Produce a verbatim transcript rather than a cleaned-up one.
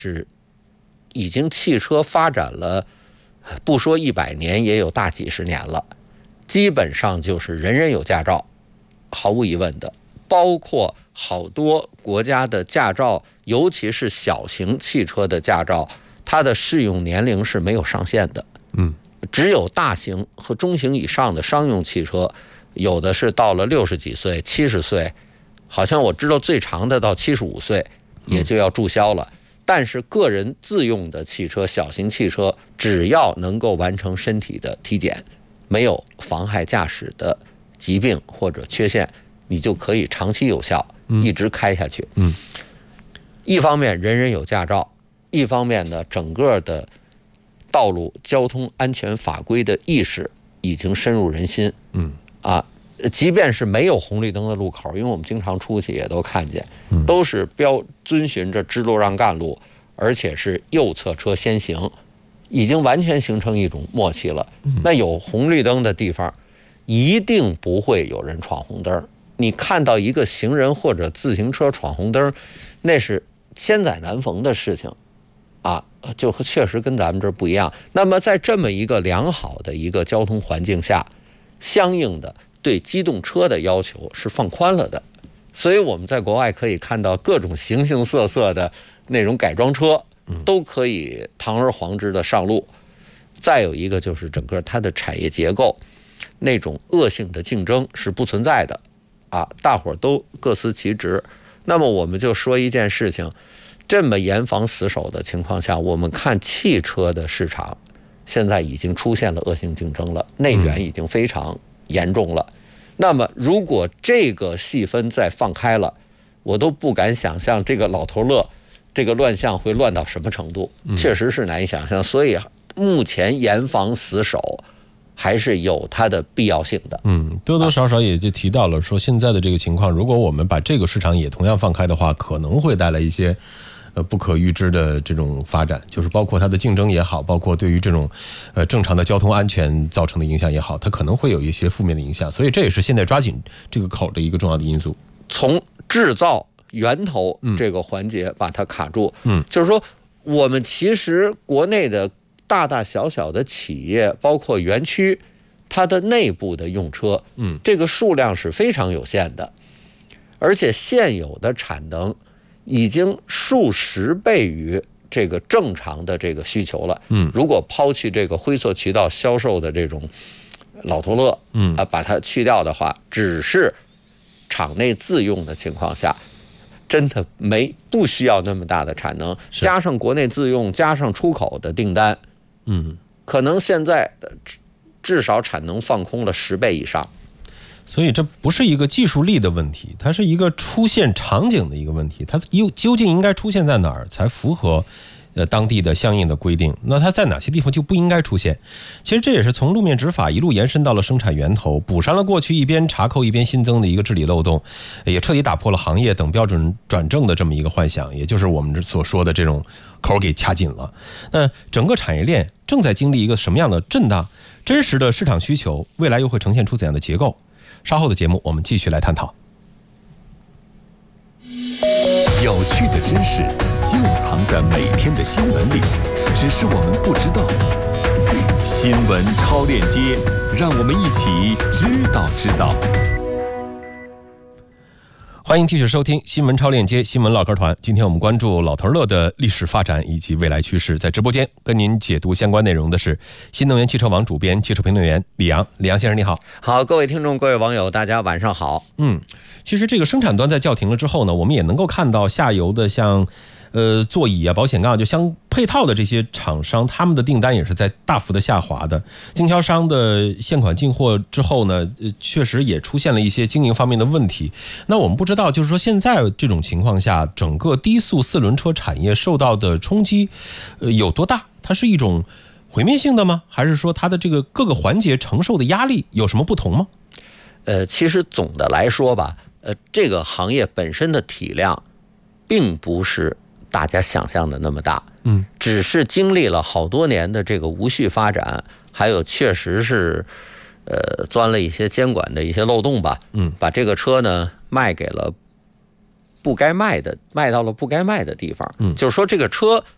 是已经汽车发展了，不说一百年，也有大几十年了，基本上就是人人有驾照，毫无疑问的。包括好多国家的驾照，尤其是小型汽车的驾照，它的适用年龄是没有上限的。 嗯， 只有大型和中型以上的商用汽车，有的是到了六十几岁、七十岁，好像我知道最长的到七十五岁也就要注销了。但是个人自用的汽车、小型汽车，只要能够完成身体的体检，没有妨害驾驶的疾病或者缺陷，你就可以长期有效一直开下去。 嗯， 一方面人人有驾照，一方面呢，整个的道路交通安全法规的意识已经深入人心。 嗯啊，即便是没有红绿灯的路口，因为我们经常出去也都看见，都是标遵循着支路让干路，而且是右侧车先行，已经完全形成一种默契了。那有红绿灯的地方，一定不会有人闯红灯。你看到一个行人或者自行车闯红灯，那是千载难逢的事情啊，就确实跟咱们这儿不一样。那么在这么一个良好的一个交通环境下，相应的对机动车的要求是放宽了的，所以我们在国外可以看到各种形形色色的那种改装车都可以堂而皇之的上路。再有一个就是整个它的产业结构，那种恶性的竞争是不存在的啊，大伙儿都各司其职。那么我们就说一件事情，这么严防死守的情况下，我们看汽车的市场现在已经出现了恶性竞争了，内卷已经非常严重了。那么如果这个细分再放开了，我都不敢想象这个老头乐这个乱象会乱到什么程度，确实是难以想象。所以目前严防死守还是有它的必要性的。 嗯，多多少少也就提到了说，现在的这个情况，如果我们把这个市场也同样放开的话，可能会带来一些呃不可预知的这种发展，就是包括它的竞争也好，包括对于这种呃正常的交通安全造成的影响也好，它可能会有一些负面的影响。所以这也是现在抓紧这个口的一个重要的因素。 从制造源头这个环节把它卡住， 嗯， 就是说我们其实国内的大大小小的企业，包括园区，它的内部的用车， 嗯， 这个数量是非常有限的，而且现有的产能已经数十倍于这个正常的这个需求了。 嗯， 如果抛弃这个灰色渠道销售的这种老头乐， 嗯啊，把它去掉的话，只是厂内自用的情况下，真的没不需要那么大的产能，加上国内自用，加上出口的订单， 嗯， 可能现在至少产能放空了十倍以上。 所以这不是一个技术力的问题，它是一个出现场景的一个问题，它又究竟应该出现在哪儿才符合呃当地的相应的规定？那它在哪些地方就不应该出现？其实这也是从路面执法一路延伸到了生产源头，补上了过去一边查扣一边新增的一个治理漏洞，也彻底打破了行业等标准转正的这么一个幻想，也就是我们所说的这种口给掐紧了。那整个产业链正在经历一个什么样的震荡？真实的市场需求未来又会呈现出怎样的结构？稍后的节目我们继续来探讨。 有趣的知识就藏在每天的新闻里，只是我们不知道。新闻超链接，让我们一起知道知道。 欢迎继续收听新闻超链接新闻唠嗑团。今天我们关注老头乐的历史发展以及未来趋势，在直播间跟您解读相关内容的是新能源汽车网主编、汽车评论员李阳。李阳先生你好。 好，各位听众各位网友大家晚上好。 嗯，其实这个生产端在叫停了之后呢，我们也能够看到下游的像呃座椅啊、保险杠就相配套的这些厂商，他们的订单也是在大幅的下滑的。经销商的现款进货之后呢，呃，确实也出现了一些经营方面的问题。那我们不知道，就是说现在这种情况下，整个低速四轮车产业受到的冲击，呃，有多大？它是一种毁灭性的吗？还是说它的这个各个环节承受的压力有什么不同吗？ 呃，其实总的来说吧，呃，这个行业本身的体量，并不是大家想象的那么大， 嗯， 只是经历了好多年的这个无序发展，还有确实是，呃，钻了一些监管的一些漏洞吧， 嗯， 把这个车呢卖给了不该卖的，卖到了不该卖的地方， 嗯， 就是说这个车